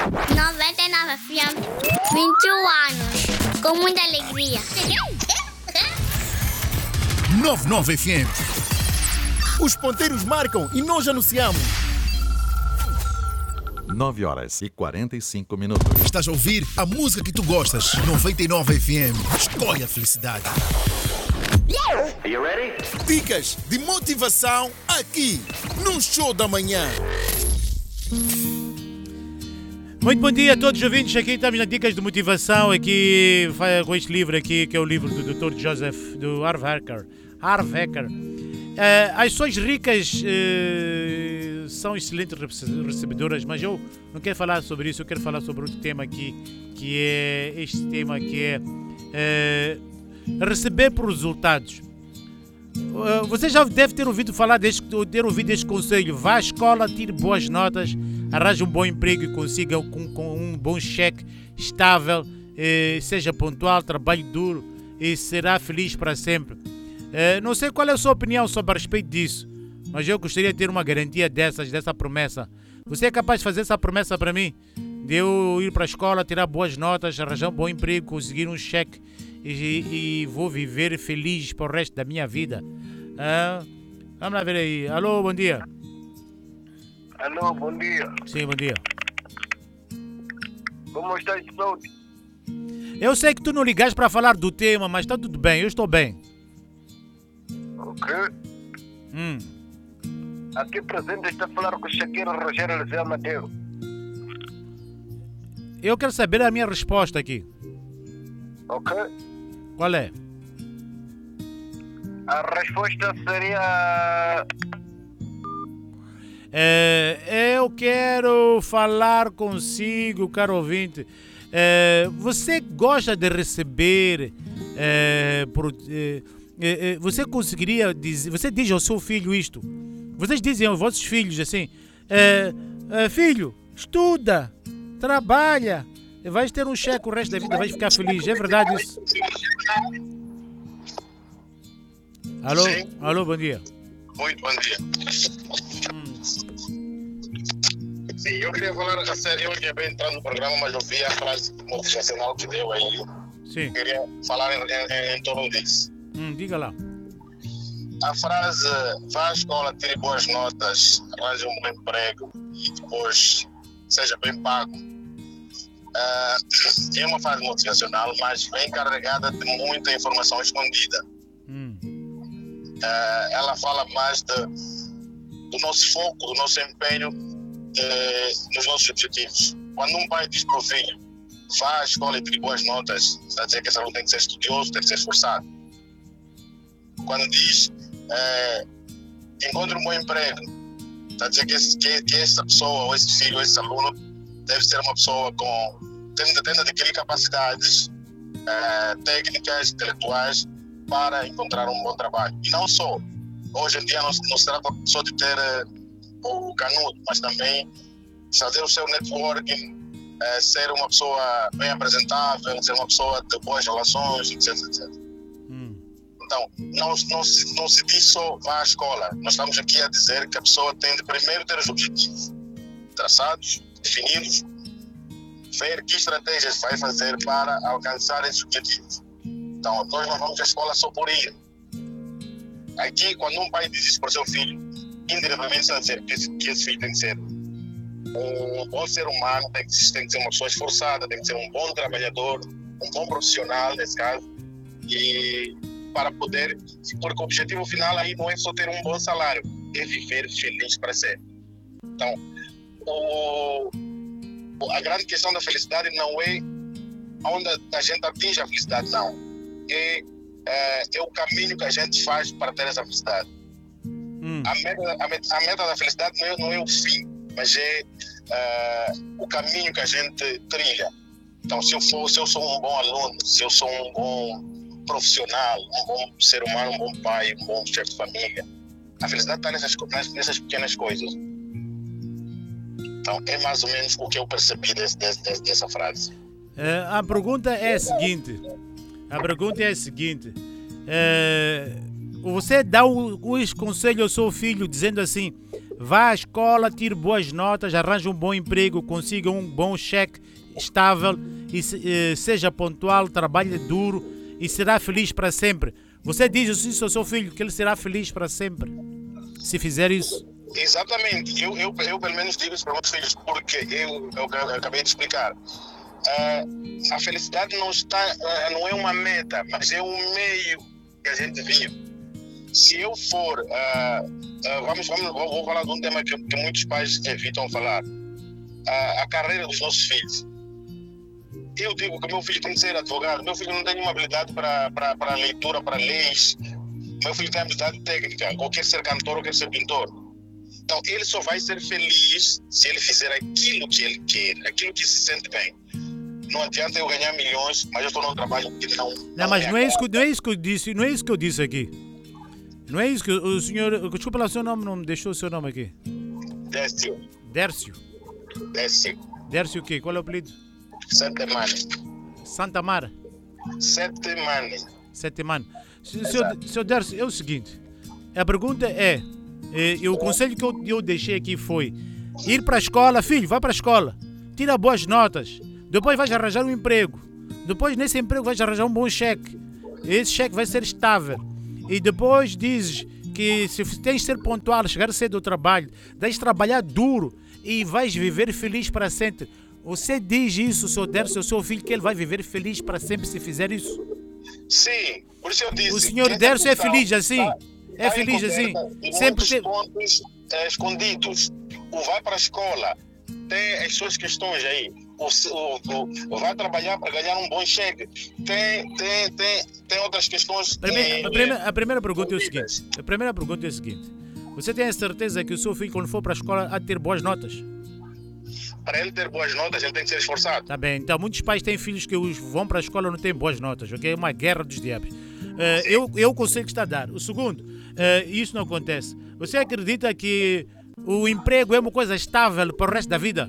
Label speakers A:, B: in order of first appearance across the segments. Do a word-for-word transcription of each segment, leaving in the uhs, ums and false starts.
A: noventa e nove F M, vinte e um anos, com muita alegria.
B: noventa e nove F M. Os ponteiros marcam e nós anunciamos.
C: nove horas e quarenta e cinco minutos.
B: Estás a ouvir a música que tu gostas. noventa e nove F M. Escolhe a felicidade.
D: Are you ready?
B: Dicas de motivação aqui, no Show da Manhã.
E: Muito bom dia a todos os ouvintes. Aqui estamos nas Dicas de Motivação, aqui com este livro aqui, que é o livro do doutor Joseph, do Harv Eker. Harv Eker. Uh, as pessoas ricas uh, são excelentes recebedoras, mas eu não quero falar sobre isso. Eu quero falar sobre outro tema aqui, que é este tema que é uh, receber por resultados. Uh, você já deve ter ouvido falar deste, ter ouvido este conselho: vá à escola, tire boas notas, arranje um bom emprego e consiga com, com um bom cheque estável, uh, seja pontual, trabalhe duro e será feliz para sempre. Uh, não sei qual é a sua opinião sobre a respeito disso, mas eu gostaria de ter uma garantia dessas, dessa promessa. Você é capaz de fazer essa promessa para mim? De eu ir para a escola, tirar boas notas, arranjar um bom emprego, conseguir um cheque e, e vou viver feliz para o resto da minha vida. Uh, vamos lá ver aí. Alô, bom dia.
F: Alô, bom dia.
E: Sim, bom dia.
F: Como está de saúde?
E: Eu sei que tu não ligaste para falar do tema, mas está tudo bem, eu estou bem.
F: Ok.
E: Hum.
F: Aqui presente está a falar com o Shakira Rogério Eliseu Madeiro.
E: Eu quero saber a minha resposta aqui.
F: Ok.
E: Qual é?
F: A resposta seria...
E: É, eu quero falar consigo, caro ouvinte. É, você gosta de receber... É, por, é, é, você conseguiria dizer... Você diz ao seu filho isto. Vocês dizem aos vossos filhos assim... É, é, filho, estuda, trabalha, vais ter um cheque o resto da vida, vais ficar feliz. É verdade isso? Alô?
G: Sim.
E: Alô, bom dia.
G: Muito bom dia.
E: Hum.
G: Sim, eu queria falar a sério, eu acabei entrando no programa, mas eu vi a frase motivacional que deu aí.
E: Sim.
G: Eu queria falar em, em, em torno disso.
E: Hum, diga lá.
G: A frase, vá à escola, tire boas notas, arranje um bom emprego e depois seja bem pago. Uh, é uma frase motivacional, mas vem carregada de muita informação escondida.
E: Hum.
G: Uh, ela fala mais de, do nosso foco, do nosso empenho uh, nos nossos objetivos. Quando um pai diz para o filho, vá à escola e tire boas notas, está a dizer que esse aluno tem que ser estudioso, tem que ser esforçado. Quando diz, uh, encontre um bom emprego, está a dizer que, esse, que, que essa pessoa, ou esse filho, ou esse aluno, deve ser uma pessoa com, tendo, tendo adquirir capacidades uh, técnicas, intelectuais, para encontrar um bom trabalho. E não só, hoje em dia não, não se trata só de ter uh, o canudo, mas também fazer o seu networking, uh, ser uma pessoa bem apresentável, ser uma pessoa de boas relações, etc, etcétera.
E: Hum.
G: Então, não, não, se, não se diz só vá à escola. Nós estamos aqui a dizer que a pessoa tem de primeiro ter os objetivos traçados, definidos, ver que estratégias vai fazer para alcançar esses objetivos. Então, nós não vamos à escola só por ir. Aqui, quando um pai diz isso para o seu filho, indiretamente está a dizer que esse, que esse filho tem que ser um bom ser humano, tem que, tem que ser uma pessoa esforçada, tem que ser um bom trabalhador, um bom profissional, nesse caso, e para poder, porque o objetivo final aí não é só ter um bom salário, é viver feliz para sempre. Então, o, a grande questão da felicidade não é onde a gente atinge a felicidade, não. É, é, é o caminho que a gente faz para ter essa felicidade.
E: Hum.
G: A, meta, a, meta, a meta da felicidade não é, não é o fim, mas é, é o caminho que a gente trilha. Então, se eu, for, se eu sou um bom aluno, se eu sou um bom profissional, um bom ser humano, um bom pai, um bom chefe de família, a felicidade está nessas, nessas pequenas coisas. Então, é mais ou menos o que eu percebi desse, desse, dessa frase.
E: Uh, a pergunta é a seguinte. A pergunta é a seguinte. Uh, você dá um, um conselho ao seu filho dizendo assim, vá à escola, tire boas notas, arranje um bom emprego, consiga um bom cheque estável e se, eh, seja pontual, trabalhe duro e será feliz para sempre. Você diz isso ao seu filho que ele será feliz para sempre se fizer isso?
G: Exatamente. Eu, eu, eu pelo menos digo isso para meus filhos porque eu, eu, eu acabei de explicar. Uh, a felicidade não, está, uh, não é uma meta, mas é um meio que a gente vive. Se eu for, uh, uh, vamos, vamos, vou, vou falar de um tema que, que muitos pais evitam falar, uh, a carreira dos nossos filhos. Eu digo que meu filho tem que ser advogado, meu filho não tem nenhuma habilidade para, para, para leitura, para leis, meu filho tem habilidade técnica, ou quer ser cantor ou quer ser pintor. Então ele só vai ser feliz se ele fizer aquilo que ele quer, aquilo que se sente bem. Não adianta eu ganhar milhões, mas eu estou num trabalho que não...
E: Não,
G: não
E: mas
G: é
E: não é, isso que, não é isso que eu disse, não é isso que eu disse aqui. Não é isso que o senhor... Desculpa lá, o seu nome não me deixou o seu nome aqui.
G: Dércio.
E: Dércio.
G: Dércio.
E: Dércio o quê? Qual é o apelido?
G: Sete Mane.
E: Santa Mara.
G: Sete Mane.
E: Sete Mane. Seu, seu Dércio, é o seguinte. A pergunta é... é o conselho que eu, eu deixei aqui foi... Ir para a escola. Filho, vai para a escola. Tira boas notas. Depois vais arranjar um emprego. Depois nesse emprego vais arranjar um bom cheque. Esse cheque vai ser estável. E depois dizes que se tens de ser pontual, chegar cedo ao trabalho, tens de trabalhar duro e vais viver feliz para sempre. Você diz isso, seu Dércio, ao seu filho, que ele vai viver feliz para sempre se fizer isso?
G: Sim, por isso eu disse...
E: O senhor Dércio é feliz assim? Tá, é tá feliz assim?
G: Sempre tem pontos é, escondidos. O vai para a escola, tem as suas questões aí. O, o, o, vai trabalhar para ganhar um bom cheque. Tem, tem, tem, tem outras questões.
E: Primeira,
G: eh,
E: a, primeira, a primeira pergunta é o seguinte. A primeira pergunta é a seguinte. Você tem a certeza que o seu filho, quando for para a escola, há de ter boas notas?
G: Para ele ter boas notas, ele tem que ser esforçado.
E: Tá bem. Então, muitos pais têm filhos que os vão para a escola e não têm boas notas, ok? É uma guerra dos diabos. Uh, eu, eu consigo estar a dar. O segundo, uh, isso não acontece. Você acredita que o emprego é uma coisa estável para o resto da vida?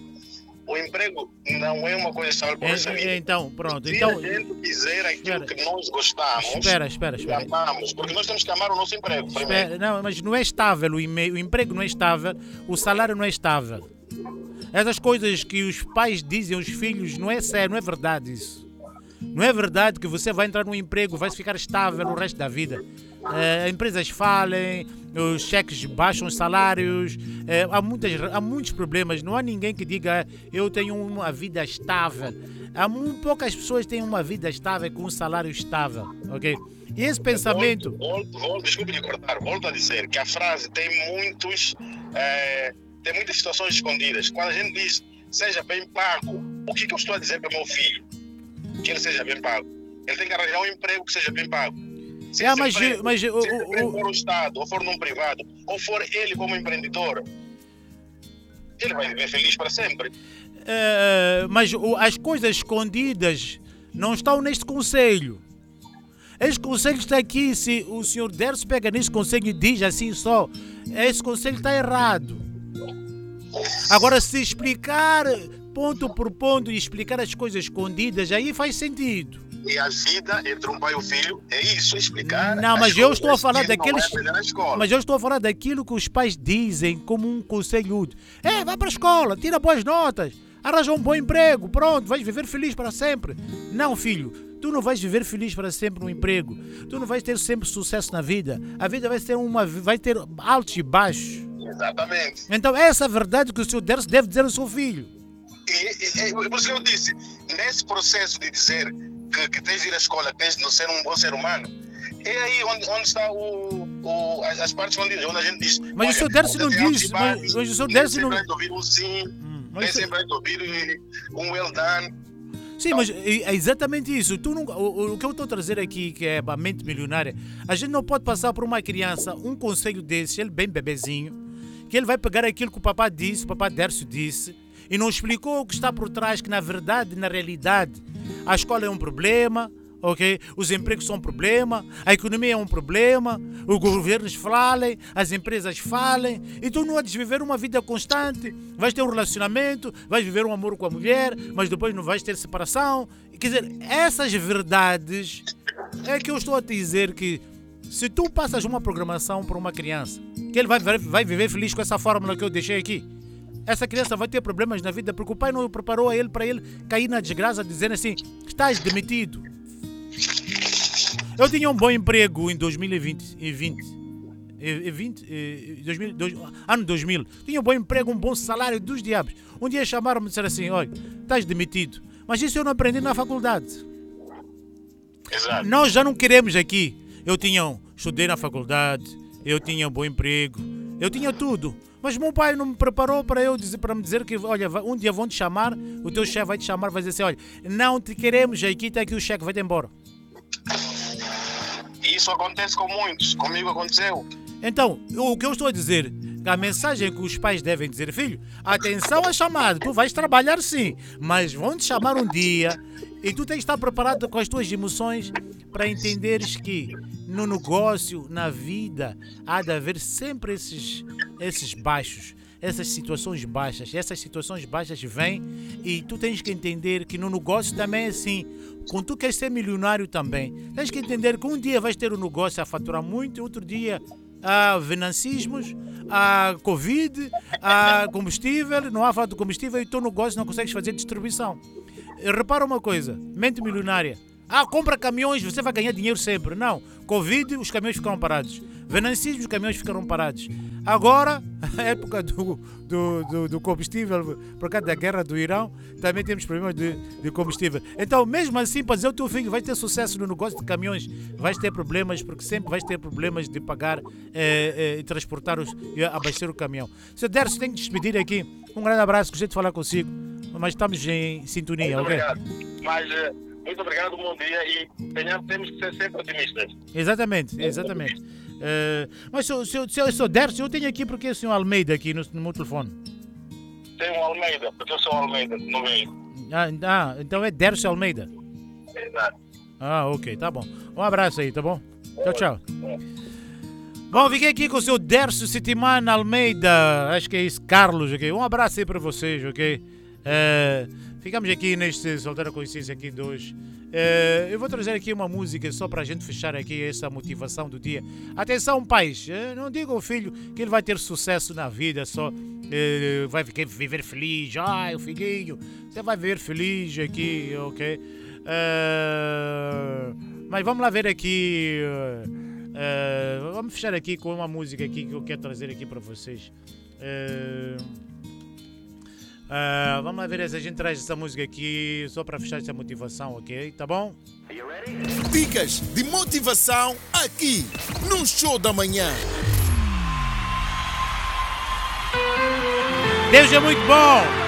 G: O emprego não é uma coisa estável para o resto da vida.
E: Então, pronto.
G: Se
E: então,
G: a gente quiser aquilo
E: espera,
G: que nós gostamos,
E: espera, espera, espera.
G: amamos, porque nós temos que amar o nosso emprego primeiro.
E: Espera, não, mas não é estável o, o emprego não é estável, o salário não é estável. Essas coisas que os pais dizem aos filhos não é sério, não é verdade isso. Não é verdade que você vai entrar num emprego, vai ficar estável o resto da vida. Uh, empresas falem, os cheques baixam os salários, uh, há, muitas, há muitos problemas. Não há ninguém que diga eu tenho uma vida estável. Há muito poucas pessoas que têm uma vida estável com um salário estável, ok? E esse pensamento...
G: Volto, volto, volto, desculpe de cortar, volto a dizer que a frase tem muitos... É, tem muitas situações escondidas. Quando a gente diz seja bem pago, o que, que eu estou a dizer para o meu filho? Que ele seja bem pago. Ele tem que arranjar um emprego que seja bem pago. Se
E: é, mas,
G: emprego,
E: mas,
G: se
E: o,
G: esse
E: o,
G: emprego
E: o,
G: for no Estado, ou for num privado, ou for ele como empreendedor, ele vai viver feliz para sempre.
E: Uh, mas o, as coisas escondidas não estão neste conselho. Este conselho está aqui. Se o senhor Dércio pega nesse conselho e diz assim só, esse conselho está errado. Agora, se explicar ponto por ponto e explicar as coisas escondidas, aí faz sentido.
G: E a vida entre um pai e um filho é isso, explicar.
E: Não, mas eu estou a falar
G: que ele
E: daqueles.
G: não vai aprender na escola.
E: Mas eu estou a falar daquilo que os pais dizem como um conselho útil. É, vai para a escola, tira boas notas, arranja um bom emprego, pronto, vais viver feliz para sempre. Não, filho, tu não vais viver feliz para sempre no emprego. Tu não vais ter sempre sucesso na vida. A vida vai ter uma, vai ter altos e baixos.
G: Exatamente.
E: Então essa é a verdade que o senhor Dércio deve dizer ao seu filho.
G: E, e, e por isso que eu disse, nesse processo de dizer que, que tens de ir à escola, tens de não ser um bom ser humano, é aí onde, onde está o, o, as, as partes onde, onde a gente diz.
E: Mas o senhor Dércio não diz. Mas, mas o senhor Dércio não.
G: Nem sempre vai ouvir um sim,
E: hum,
G: nem sempre vai ouvir um well done.
E: Sim, mas é exatamente isso. Tu não, o, o que eu estou a trazer aqui, que é a mente milionária, a gente não pode passar por uma criança um conselho desse, ele bem bebezinho, que ele vai pegar aquilo que o papai disse, o papai Dércio disse, e não explicou o que está por trás, que na verdade, na realidade, a escola é um problema, ok? Os empregos são um problema, a economia é um problema, os governos falem, as empresas falem, e tu não há de viver uma vida constante, vais ter um relacionamento, vais viver um amor com a mulher, mas depois não vais ter separação. Quer dizer, essas verdades é que eu estou a te dizer que Se tu passas uma programação para uma criança, que ele vai, vai viver feliz com essa fórmula que eu deixei aqui, essa criança vai ter problemas na vida porque o pai não preparou a ele para ele cair na desgraça dizendo assim, estás demitido. Eu tinha um bom emprego em dois mil e vinte, e vinte, e vinte, dois mil, dois, ano dois mil. Tinha um bom emprego, um bom salário dos diabos. Um dia chamaram-me e disseram assim, olha, estás demitido. Mas isso eu não aprendi na faculdade.
G: Exato.
E: Nós já não queremos aqui. Eu tinha, estudei na faculdade, eu tinha um bom emprego, eu tinha tudo. Mas meu pai não me preparou para eu dizer, para me dizer que, olha, um dia vão te chamar, o teu chefe vai te chamar, vai dizer assim, olha, não te queremos aqui, está aqui o cheque, vai-te embora.
G: Isso acontece com muitos, comigo aconteceu.
E: Então, o que eu estou a dizer, a mensagem que os pais devem dizer, filho, atenção à chamada, tu vais trabalhar sim, mas vão te chamar um dia e tu tens de estar preparado com as tuas emoções para entenderes que no negócio, na vida, há de haver sempre esses, esses baixos, essas situações baixas. Essas situações baixas vêm e tu tens que entender que no negócio também é assim. Quando tu queres ser milionário também, tens que entender que um dia vais ter um negócio a faturar muito, outro dia há financismos, há Covid, há combustível, não há falta de combustível e o teu negócio não consegues fazer distribuição. Repara uma coisa, mente milionária. Ah, compra caminhões, você vai ganhar dinheiro sempre. Não, Covid, os caminhões ficaram parados. Venancismo, os caminhões ficaram parados. Agora, a época do, do, do, do combustível, por causa da guerra do Irão, também temos problemas de, de combustível. Então, mesmo assim, para dizer ao teu filho, vais ter sucesso no negócio de caminhões, vais ter problemas, porque sempre vais ter problemas de pagar e eh, eh, transportar os, e abastecer o caminhão. Seu Dercio, tenho que despedir aqui. Um grande abraço, gostei de falar consigo, mas estamos em sintonia,
G: Muito
E: ok?
G: obrigado. Mas, eh, muito obrigado, bom dia e tenhamos, temos que ser sempre otimistas.
E: Exatamente, exatamente. Uh, mas se eu, se, eu, se eu sou Dercio, eu tenho aqui porque é o senhor Almeida aqui no, no meu telefone.
G: Tem um Almeida, porque eu sou Almeida, no meio.
E: Ah, ah, então é Dercio Almeida.
G: Exato.
E: Ah, ok, tá bom. Um abraço aí, tá bom? Tchau, tchau. Bom, fiquei aqui com o seu Dercio Citimana Almeida, acho que é isso, Carlos, ok? Um abraço aí para vocês, ok? Uh, ficamos aqui neste Solteira Consciência aqui de hoje. Uh, eu vou trazer aqui uma música só para a gente fechar aqui essa motivação do dia. Atenção, pais, uh, não digam ao filho que ele vai ter sucesso na vida, só uh, vai viver feliz. Ai, o filhinho, você vai viver feliz aqui, ok? Uh, mas vamos lá ver aqui. Uh, uh, vamos fechar aqui com uma música aqui que eu quero trazer aqui para vocês. Uh, Uh, vamos lá ver se a gente traz essa música aqui só para fechar essa motivação, ok? Tá bom?
B: Dicas de motivação aqui no Show da Manhã.
E: Deus é muito bom!